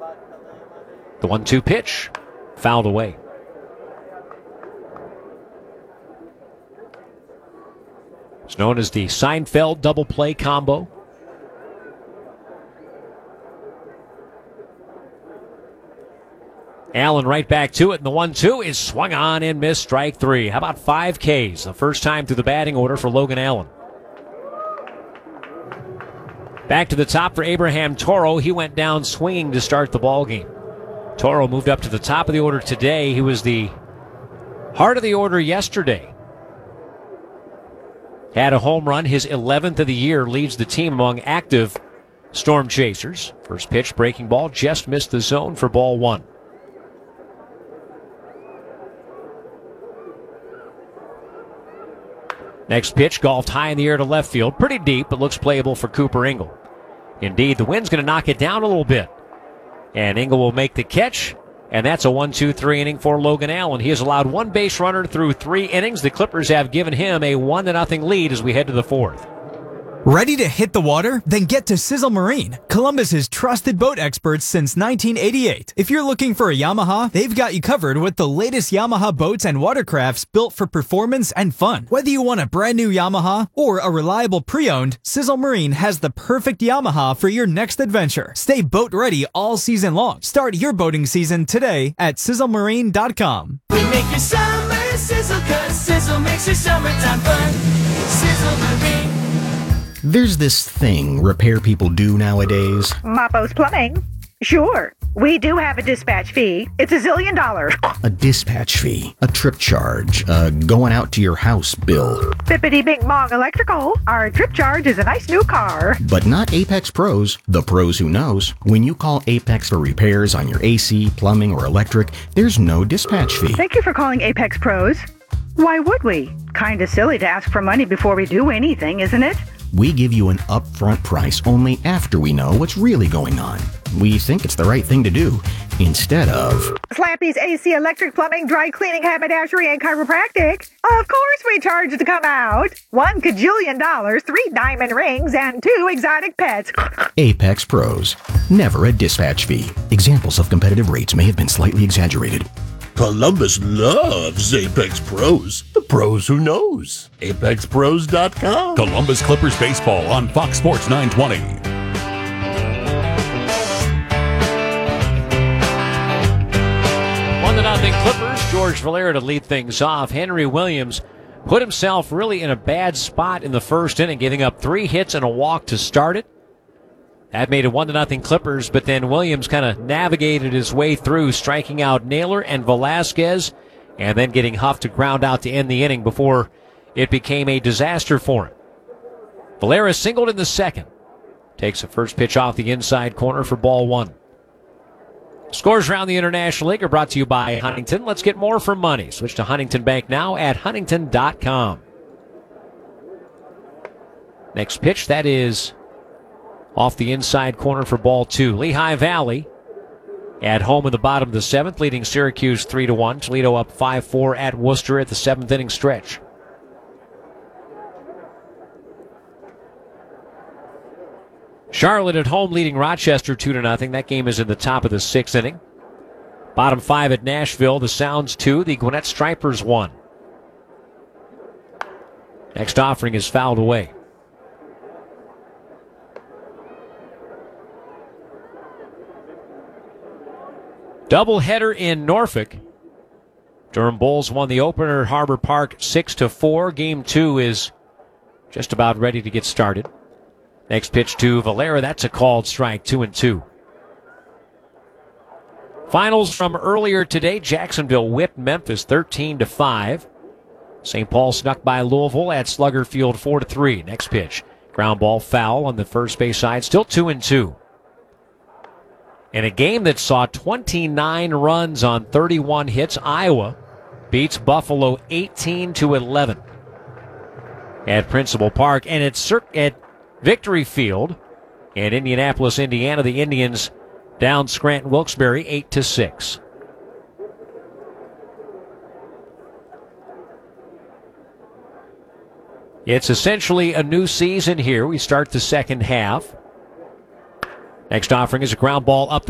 The 1-2 pitch, fouled away. It's known as the Seinfeld double play combo. Allen right back to it, and the 1-2 is swung on and missed, strike three. How about 5 Ks? The first time through the batting order for Logan Allen. Back to the top for Abraham Toro. He went down swinging to start the ballgame. Toro moved up to the top of the order today. He was the heart of the order yesterday. Had a home run, his 11th of the year, leads the team among active Storm Chasers. First pitch, breaking ball, just missed the zone for ball one. Next pitch, golfed high in the air to left field. Pretty deep, but looks playable for Cooper Ingle. Indeed, the wind's going to knock it down a little bit. And Ingle will make the catch, and that's a 1-2-3 inning for Logan Allen. He has allowed one base runner through 3 innings. The Clippers have given him a 1-0 lead as we head to the 4th. Ready to hit the water? Then get to Sizzle Marine, Columbus's trusted boat experts since 1988. If you're looking for a Yamaha, they've got you covered with the latest Yamaha boats and watercrafts built for performance and fun. Whether you want a brand new Yamaha or a reliable pre-owned, Sizzle Marine has the perfect Yamaha for your next adventure. Stay boat ready all season long. Start your boating season today at sizzlemarine.com. We make your summer sizzle, 'cause Sizzle makes your summertime fun. Sizzle Marine. There's this thing repair people do nowadays. Mapo's Plumbing. Sure, we do have a dispatch fee. It's $1 zillion. A dispatch fee, a trip charge, a going out to your house bill. Bippity Bing Bong Electrical. Our trip charge is a nice new car. But not Apex Pros, the pros who knows. When you call Apex for repairs on your AC, plumbing, or electric, there's no dispatch fee. Thank you for calling Apex Pros. Why would we? Kinda silly to ask for money before we do anything, isn't it? We give you an upfront price only after we know what's really going on. We think it's the right thing to do, instead of Slappy's AC, electric, plumbing, dry cleaning, haberdashery, and chiropractic. Of course we charge to come out. $1 kajillion, 3 diamond rings, and 2 exotic pets. Apex Pros. Never a dispatch fee. Examples of competitive rates may have been slightly exaggerated. Columbus loves Apex Pros. The pros who knows. ApexPros.com. Columbus Clippers baseball on Fox Sports 920. One to nothing Clippers. George Valera to lead things off. Henry Williams put himself really in a bad spot in the first inning, giving up 3 hits and a walk to start it. That made it 1-0 Clippers, but then Williams kind of navigated his way through, striking out Naylor and Velasquez, and then getting Huff to ground out to end the inning before it became a disaster for him. Valera singled in the second. Takes the first pitch off the inside corner for ball one. Scores around the International League are brought to you by Huntington. Let's get more for money. Switch to Huntington Bank now at huntington.com. Next pitch, that is off the inside corner for ball two. Lehigh Valley at home in the bottom of the 7th, leading Syracuse 3-1. Toledo up 5-4 at Worcester at the 7th inning stretch. Charlotte at home leading Rochester 2-0. That game is in the top of the 6th inning. Bottom 5 at Nashville. The Sounds 2, the Gwinnett Stripers 1. Next offering is fouled away. Doubleheader in Norfolk. Durham Bulls won the opener at Harbor Park 6-4. Game 2 is just about ready to get started. Next pitch to Valera. That's a called strike, 2-2. Finals from earlier today. Jacksonville whipped Memphis 13-5. St. Paul snuck by Louisville at Slugger Field 4-3. Next pitch. Ground ball foul on the first base side. Still 2-2. In a game that saw 29 runs on 31 hits, Iowa beats Buffalo 18-11 at Principal Park. And at Victory Field in Indianapolis, Indiana, the Indians down Scranton Wilkes-Barre 8-6. It's essentially a new season here. We start the second half. Next offering is a ground ball up the